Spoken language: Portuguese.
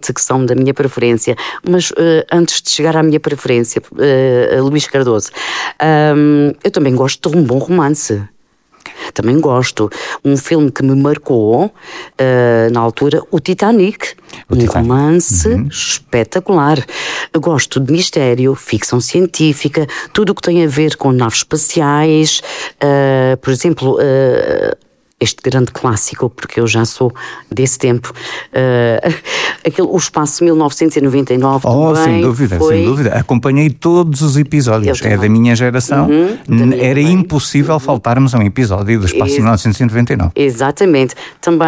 disse que são da minha preferência, mas antes de chegar à minha preferência, Luís Cardoso, eu também gosto de um bom romance. Também gosto. Um filme que me marcou na altura, o Titanic. Romance espetacular. Eu gosto de mistério, ficção científica, tudo o que tem a ver com naves espaciais. Por exemplo, este grande clássico, porque eu já sou desse tempo, o Espaço 1999 também. Sem dúvida, sem dúvida. Acompanhei todos os episódios. É da minha geração. Era impossível faltarmos a um episódio do Espaço 1999. Exatamente. Também